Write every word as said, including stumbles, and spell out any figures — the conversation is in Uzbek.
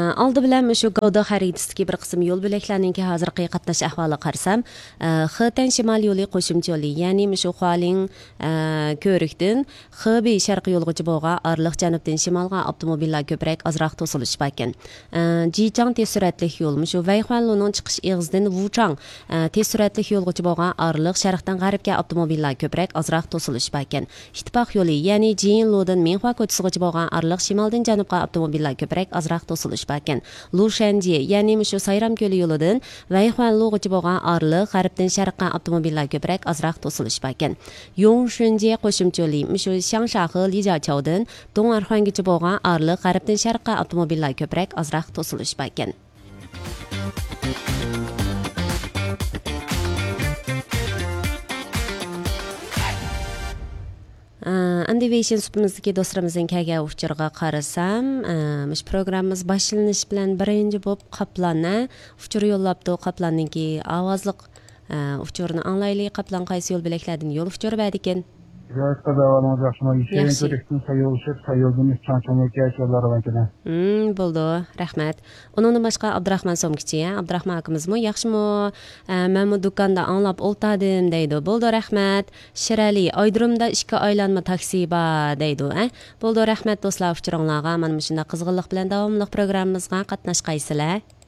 Aldı bilan shu Gavda xaritasındagi bir qism yo'l bo'laklarining hozirgi qatnash ahvoli qarasam, Xitoy Shimol yo'li qo'shimcha yo'li, ya'ni shu Xualin ko'rikdan Xibey sharqiy yo'lgacha bo'lgan oraliq janubdan shimolga avtomobillar ko'proq ozroq to'silish ekan. Jichang tez suratli yo'l, shu Vayxuanluning chiqish eg'izidan Wuchang tez suratli yo'lgacha bo'lgan oraliq sharqdan g'arbga avtomobillar ko'proq ozroq to'silish ekan. Ittifoq yo'li, ya'ni Jinludan Minhua ko'chasigacha bo'lgan oraliq shimoldan janubga avtomobillar ko'proq ozroq to'silish ekan. Lushanji, ya'ni shu Sayram ko'li yo'lidan Vayxuanlugacha bo'lgan oraliq g'arbdan sharqqa avtomobillar ko'proq ozroq to'silish ekan. Yongshinji qo'shimcha yo'li, shu Shangshahe Lijiaqiaodan Dong'arxongacha bo'lgan oraliq g'arbdan sharqqa avtomobillar ko'proq ozroq to'silish ekan. Andivation supimizdagi do'stlarimizning kaga uchirga qarasam, mush programmamiz boshlanish bilan birinchi bo'lib Qaplanni uchur yo'llabdi. Qaplanninki ovozliq uchurni anglaylik. Qaplan qaysi yo'l bilaklardan yo'l uchuri bor ekan? Hmm, bo'ldi. Rahmat. Uningdan boshqa Abdurahmon Somkichi, Abdurahmon akamizmi? Yaxshimi? Men bu do'konda anglab o'ltadim deydi. Bo'ldi, rahmat. Shirali, Oydirimda ikki aylanma taksi bor deydi, a? Bo'ldi, rahmat do'stlar, uchuringlarga mana shunday qizg'inlik bilan davomli programmamizga qatnashqaysizlar.